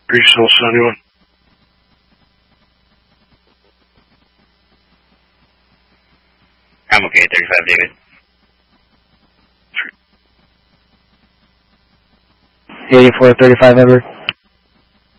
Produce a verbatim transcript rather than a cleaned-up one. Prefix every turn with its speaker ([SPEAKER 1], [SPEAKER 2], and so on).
[SPEAKER 1] Resale seventy-one.
[SPEAKER 2] I'm okay, thirty-five, David.
[SPEAKER 3] eighty-four thirty-five, Edward.